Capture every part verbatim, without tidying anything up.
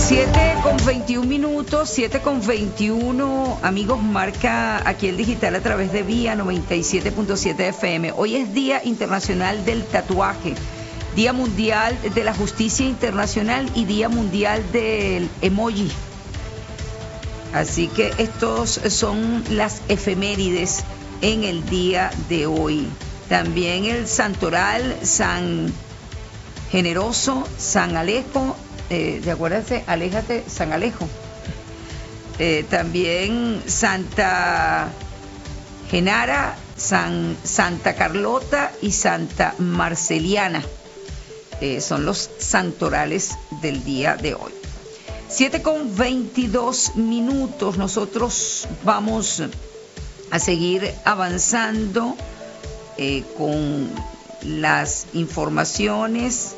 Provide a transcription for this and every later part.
siete con veintiún minutos, siete con veintiuno, amigos, marca aquí el digital a través de Vía noventa y siete punto siete F M. Hoy es Día Internacional del Tatuaje, Día Mundial de la Justicia Internacional y Día Mundial del Emoji. Así que estos son las efemérides en el día de hoy. También el santoral, San Generoso, San Alejo, eh, ¿te acuerdas? Aléjate, San Alejo. Eh, también Santa Genara, San, Santa Carlota y Santa Marceliana. Eh, son los santorales del día de hoy. siete con veintidós minutos. Nosotros vamos a seguir avanzando eh, con las informaciones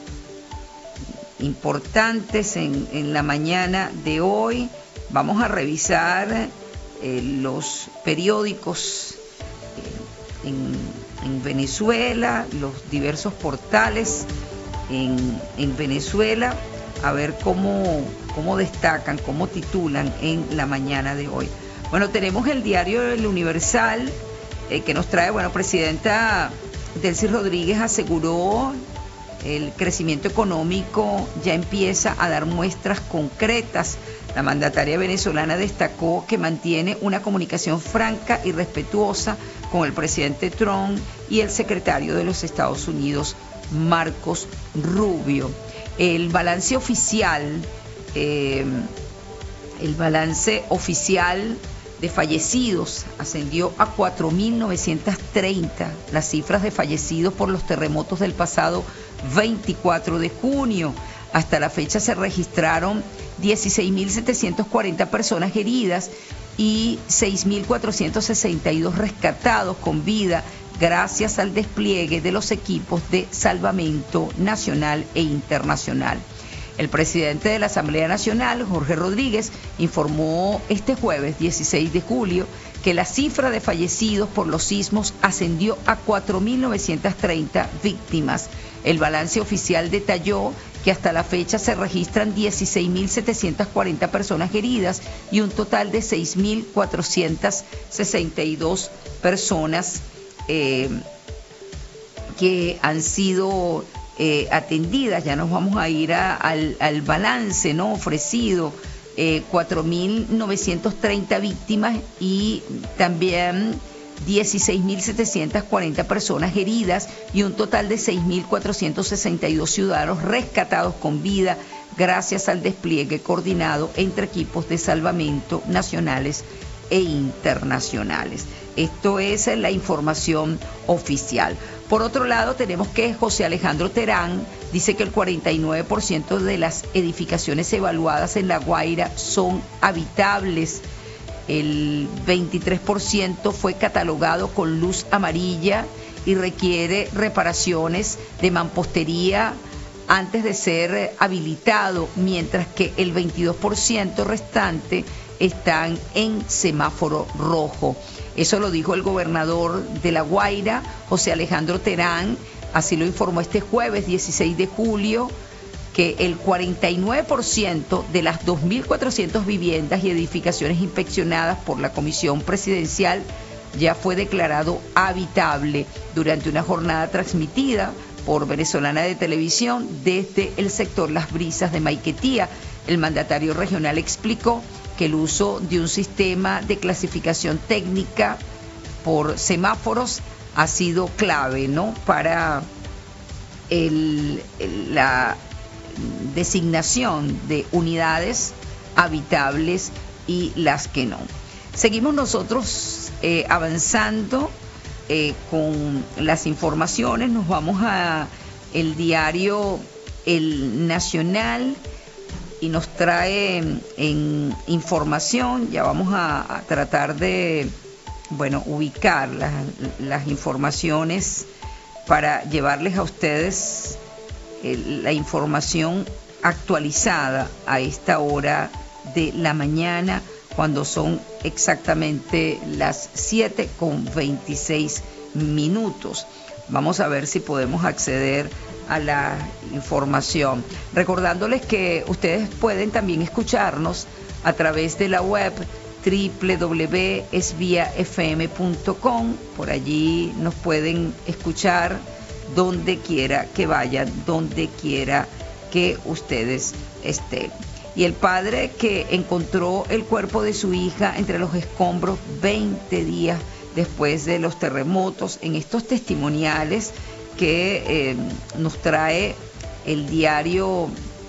importantes en, en la mañana de hoy. Vamos a revisar eh, los periódicos eh, en, en Venezuela, los diversos portales en, en Venezuela, a ver cómo, cómo destacan, cómo titulan en la mañana de hoy. Bueno, tenemos el diario El Universal, eh, que nos trae, bueno, presidenta Delcy Rodríguez aseguró el crecimiento económico ya empieza a dar muestras concretas. La mandataria venezolana destacó que mantiene una comunicación franca y respetuosa con el presidente Trump y el secretario de los Estados Unidos, Marcos Rubio. El balance oficial, eh, el balance oficial de fallecidos ascendió a cuatro mil novecientos treinta, las cifras de fallecidos por los terremotos del pasado veinticuatro de junio. Hasta la fecha se registraron dieciséis mil setecientas cuarenta personas heridas y seis mil cuatrocientos sesenta y dos rescatados con vida gracias al despliegue de los equipos de salvamento nacional e internacional. El presidente de la Asamblea Nacional, Jorge Rodríguez, informó este jueves dieciséis de julio que la cifra de fallecidos por los sismos ascendió a cuatro mil novecientas treinta víctimas. El balance oficial detalló que hasta la fecha se registran dieciséis mil setecientas cuarenta personas heridas y un total de seis mil cuatrocientas sesenta y dos personas eh, que han sido eh, atendidas. Ya nos vamos a ir a, al, al balance, ¿no?, ofrecido. Eh, cuatro mil novecientas treinta víctimas y también dieciséis mil setecientas cuarenta personas heridas y un total de seis mil cuatrocientos sesenta y dos ciudadanos rescatados con vida gracias al despliegue coordinado entre equipos de salvamento nacionales e internacionales. Esto es la información oficial. Por otro lado, tenemos que José Alejandro Terán dice que el cuarenta y nueve por ciento de las edificaciones evaluadas en La Guaira son habitables. El veintitrés por ciento fue catalogado con luz amarilla y requiere reparaciones de mampostería antes de ser habilitado, mientras que el veintidós por ciento restante están en semáforo rojo. Eso lo dijo el gobernador de La Guaira, José Alejandro Terán, así lo informó este jueves dieciséis de julio, que el cuarenta y nueve por ciento de las dos mil cuatrocientas viviendas y edificaciones inspeccionadas por la Comisión Presidencial ya fue declarado habitable durante una jornada transmitida por Venezolana de Televisión desde el sector Las Brisas de Maiquetía. El mandatario regional explicó que el uso de un sistema de clasificación técnica por semáforos ha sido clave, ¿no?, para el, el, la designación de unidades habitables y las que no. Seguimos nosotros eh, avanzando eh, con las informaciones. Nos vamos a el diario El Nacional y nos trae en información. Ya vamos a, a tratar de, bueno, ubicar las, las informaciones para llevarles a ustedes el, la información actualizada a esta hora de la mañana, cuando son exactamente las siete con veintiséis minutos. Vamos a ver si podemos acceder a la información. Recordándoles que ustedes pueden también escucharnos a través de la web doble u doble u doble u punto es vía f m punto com. Por allí nos pueden escuchar donde quiera que vayan, donde quiera que ustedes estén. Y el padre que encontró el cuerpo de su hija entre los escombros veinte días después de los terremotos, en estos testimoniales que eh, nos trae el diario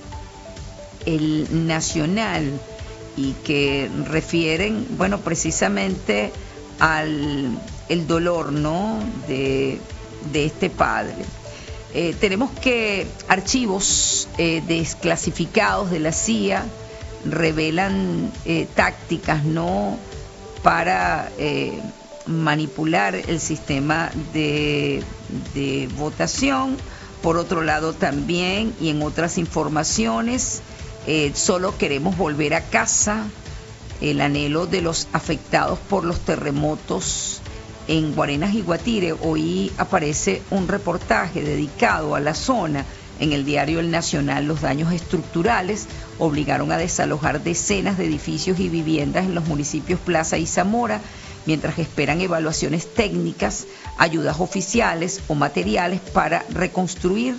El Nacional y que refieren, bueno, precisamente al el dolor, ¿no?, de, de este padre. Eh, tenemos que archivos eh, desclasificados de la C I A revelan eh, tácticas, ¿no?, para eh, manipular el sistema de, de votación. Por otro lado también, y en otras informaciones, eh, solo queremos volver a casa, el anhelo de los afectados por los terremotos en Guarenas y Guatire. Hoy aparece un reportaje dedicado a la zona en el diario El Nacional. Los daños estructurales obligaron a desalojar decenas de edificios y viviendas en los municipios Plaza y Zamora, mientras esperan evaluaciones técnicas, ayudas oficiales o materiales para reconstruir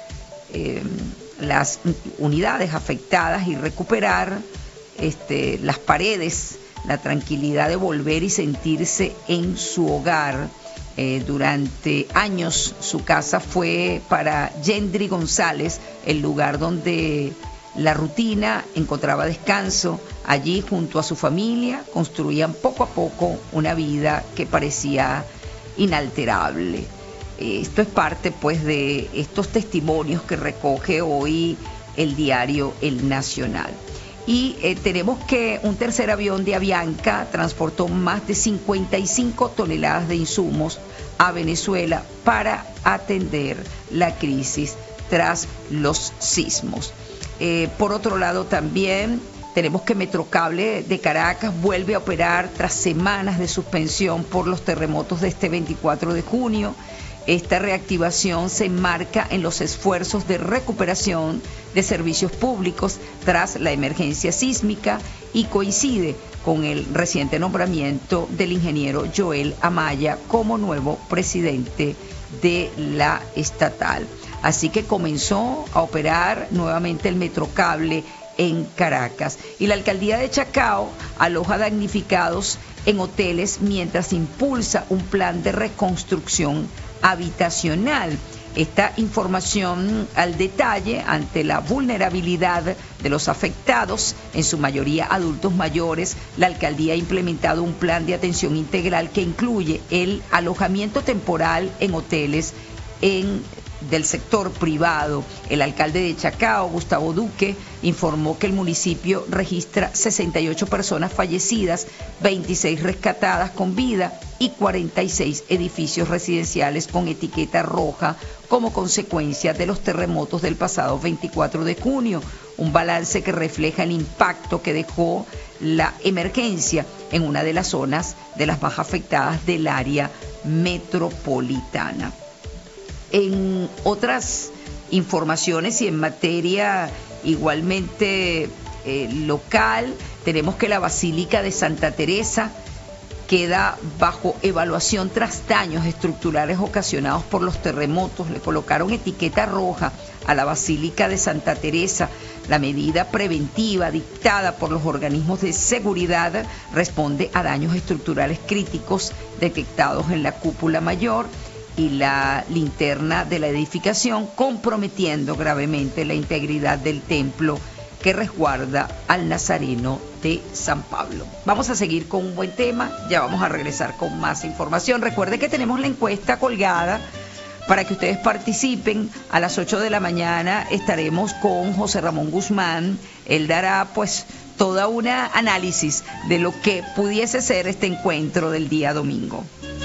eh, las unidades afectadas y recuperar este, las paredes, la tranquilidad de volver y sentirse en su hogar. Eh, durante años su casa fue para Yendri González el lugar donde la rutina encontraba descanso. Allí, junto a su familia, construían poco a poco una vida que parecía inalterable. Esto es parte, pues, de estos testimonios que recoge hoy el diario El Nacional. Y eh, tenemos que un tercer avión de Avianca transportó más de cincuenta y cinco toneladas de insumos a Venezuela para atender la crisis tras los sismos. Eh, por otro lado también tenemos que Metrocable de Caracas vuelve a operar tras semanas de suspensión por los terremotos de este veinticuatro de junio. Esta reactivación se enmarca en los esfuerzos de recuperación de servicios públicos tras la emergencia sísmica y coincide con el reciente nombramiento del ingeniero Joel Amaya como nuevo presidente de la estatal. Así que comenzó a operar nuevamente el Metrocable en Caracas. Y la alcaldía de Chacao aloja damnificados en hoteles mientras impulsa un plan de reconstrucción habitacional. Esta información al detalle ante la vulnerabilidad de los afectados, en su mayoría adultos mayores. La alcaldía ha implementado un plan de atención integral que incluye el alojamiento temporal en hoteles en del sector privado. El alcalde de Chacao, Gustavo Duque, informó que el municipio registra sesenta y ocho personas fallecidas, veintiséis rescatadas con vida y cuarenta y seis edificios residenciales con etiqueta roja como consecuencia de los terremotos del pasado veinticuatro de junio. Un balance que refleja el impacto que dejó la emergencia en una de las zonas de las más afectadas del área metropolitana. En otras informaciones y en materia igualmente eh, local, tenemos que la Basílica de Santa Teresa queda bajo evaluación tras daños estructurales ocasionados por los terremotos. Le colocaron etiqueta roja a la Basílica de Santa Teresa. La medida preventiva dictada por los organismos de seguridad responde a daños estructurales críticos detectados en la cúpula mayor y la linterna de la edificación, comprometiendo gravemente la integridad del templo que resguarda al Nazareno de San Pablo. Vamos a seguir con un buen tema, ya vamos a regresar con más información. Recuerde que tenemos la encuesta colgada para que ustedes participen. A las ocho de la mañana estaremos con José Ramón Guzmán. Él dará pues toda una análisis de lo que pudiese ser este encuentro del día domingo.